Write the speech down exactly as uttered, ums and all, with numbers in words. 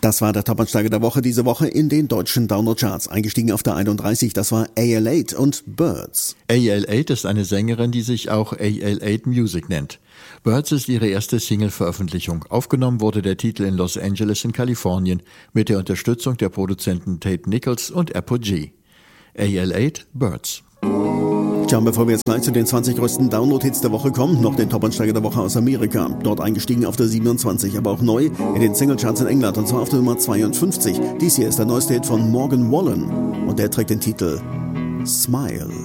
Das war der Top-Ansteiger der Woche diese Woche in den deutschen Download-Charts. Eingestiegen auf der einunddreißig, das war A L acht und Birds. A L acht ist eine Sängerin, die sich auch A L acht Music nennt. Birds ist ihre erste Single-Veröffentlichung. Aufgenommen wurde der Titel in Los Angeles in Kalifornien mit der Unterstützung der Produzenten Tate Nichols und Apogee. A L acht, Birds. Tja, bevor wir jetzt gleich zu den zwanzig größten Download-Hits der Woche kommen, noch den Top-Ansteiger der Woche aus Amerika. Dort eingestiegen auf der siebenundzwanzig, aber auch neu in den Single-Charts in England, und zwar auf der Nummer zweiundfünfzig. Dies hier ist der neueste Hit von Morgan Wallen und der trägt den Titel Smile.